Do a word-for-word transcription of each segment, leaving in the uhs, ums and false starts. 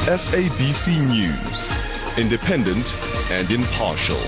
S A B C News, independent and impartial.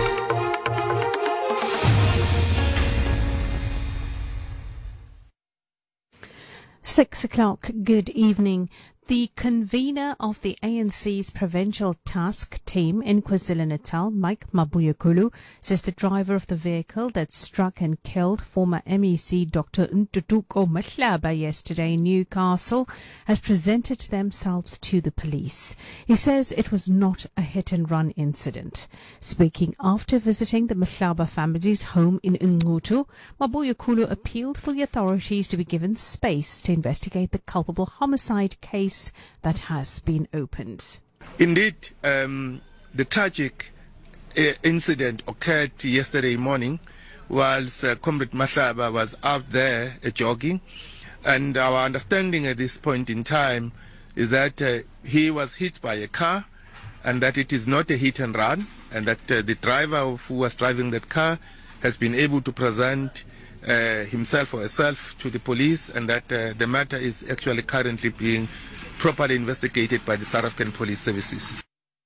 Six o'clock, good evening. The convener of the A N C's Provincial Task Team in KwaZulu-Natal, Mike Mabuyekulu, says the driver of the vehicle that struck and killed former M E C Doctor Ntutuko Mahlaba yesterday in Newcastle has presented themselves to the police. He says it was not a hit-and-run incident. Speaking after visiting the Mahlaba family's home in Ngutu, Mabuyekulu appealed for the authorities to be given space to investigate the culpable homicide case that has been opened. Indeed, um, the tragic uh, incident occurred yesterday morning whilst uh, Comrade Mahlaba was out there uh, jogging, and our understanding at this point in time is that uh, he was hit by a car and that it is not a hit and run, and that uh, the driver of who was driving that car has been able to present uh, himself or herself to the police, and that uh, the matter is actually currently being properly investigated by the South African Police Services.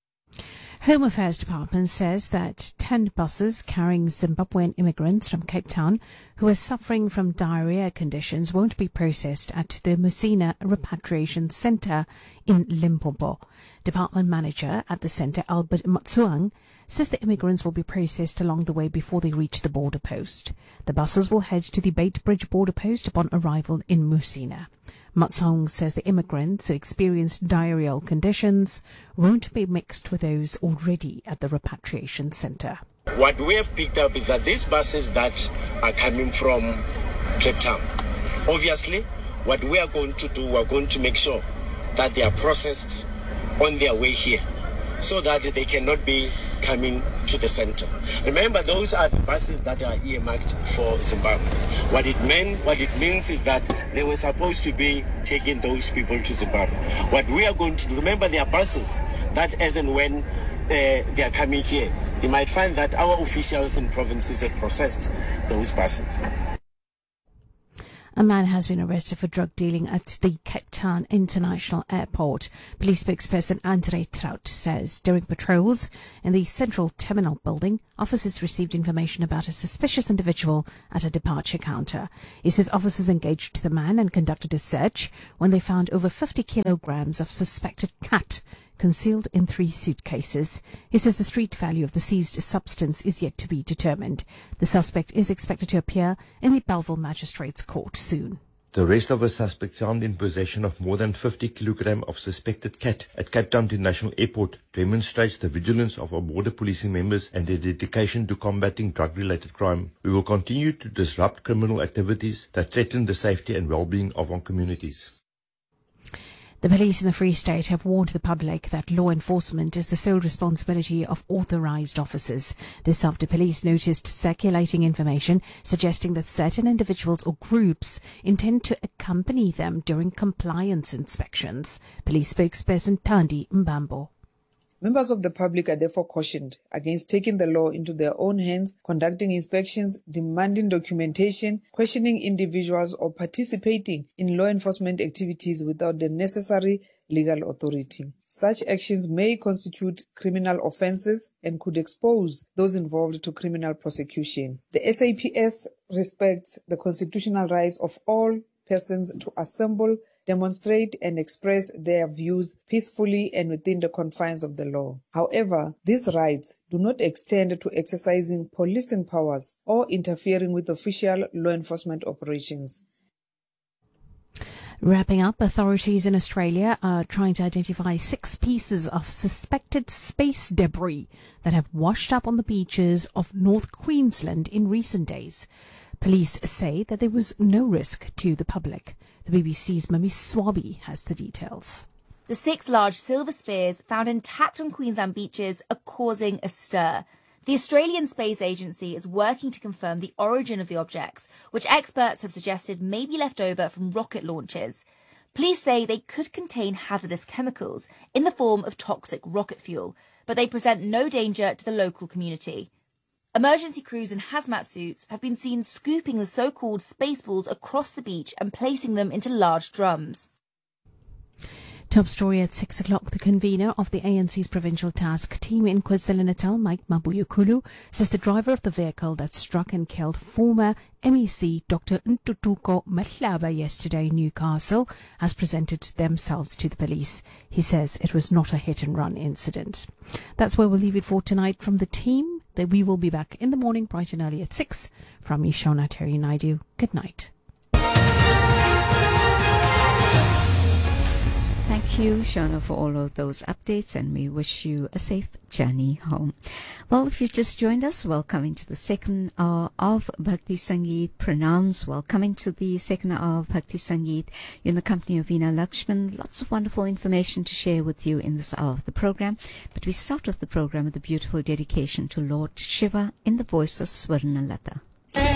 Home Affairs Department says that ten buses carrying Zimbabwean immigrants from Cape Town who are suffering from diarrhea conditions won't be processed at the Musina Repatriation Centre in Limpopo. Department manager at the centre, Albert Matsuang, says the immigrants will be processed along the way before they reach the border post. The buses will head to the Beitbridge border post upon arrival in Musina. Matsong says the immigrants who experienced diarrheal conditions won't be mixed with those already at the repatriation centre. What we have picked up is that these buses that are coming from Cape Town, obviously, what we are going to do, we are going to make sure that they are processed on their way here, so that they cannot be coming to the centre. Remember, those are the buses that are earmarked for Zimbabwe. What it meant, what it means is that they were supposed to be taking those people to Zimbabwe. What we are going to do, remember, there are buses that, as and when uh, they are coming here, you might find that our officials in provinces have processed those buses. A man has been arrested for drug dealing at the Cape Town International Airport. Police spokesperson Andre Trout says during patrols in the Central Terminal building, officers received information about a suspicious individual at a departure counter. He says officers engaged the man and conducted a search when they found over fifty kilograms of suspected cat concealed in three suitcases. He says the street value of the seized substance is yet to be determined. The suspect is expected to appear in the Bellville Magistrates Court soon. The rest of the suspects found in possession of more than fifty kilograms of suspected cat at Cape Town International Airport demonstrates the vigilance of our border policing members and their dedication to combating drug-related crime. We will continue to disrupt criminal activities that threaten the safety and well-being of our communities. The police in the Free State have warned the public that law enforcement is the sole responsibility of authorised officers. This after police noticed circulating information suggesting that certain individuals or groups intend to accompany them during compliance inspections. Police spokesperson Thandi Mbambo. Members of the public are therefore cautioned against taking the law into their own hands, conducting inspections, demanding documentation, questioning individuals, or participating in law enforcement activities without the necessary legal authority. Such actions may constitute criminal offences and could expose those involved to criminal prosecution. The S A P S respects the constitutional rights of all persons to assemble, demonstrate and express their views peacefully and within the confines of the law. However, these rights do not extend to exercising policing powers or interfering with official law enforcement operations. Wrapping up, authorities in Australia are trying to identify six pieces of suspected space debris that have washed up on the beaches of North Queensland in recent days. Police say that there was no risk to the public. The B B C's Mimi Swabi has the details. The six large silver spheres found intact on Queensland beaches are causing a stir. The Australian Space Agency is working to confirm the origin of the objects, which experts have suggested may be left over from rocket launches. Police say they could contain hazardous chemicals in the form of toxic rocket fuel, but they present no danger to the local community. Emergency crews in hazmat suits have been seen scooping the so-called space balls across the beach and placing them into large drums. Top story at six o'clock. The convener of the A N C's provincial task team in KwaZulu-Natal, Mike Mabuyukulu, says the driver of the vehicle that struck and killed former M E C Doctor Ntutuko Mahlaba yesterday in Newcastle has presented themselves to the police. He says it was not a hit-and-run incident. That's where we'll leave it for tonight from the team. That we will be back in the morning bright and early at six. From me, Shona Terry Naidu. Good night. Thank you, Shona, for all of those updates, and we wish you a safe journey home. Well, if you've just joined us, welcome into the second hour of Bhakti Sangeet. Pranams, welcome to the second hour of Bhakti Sangeet. You're in the company of Veena Lakshman. Lots of wonderful information to share with you in this hour of the program. But we start off the program with a beautiful dedication to Lord Shiva in the voice of Swarnalata.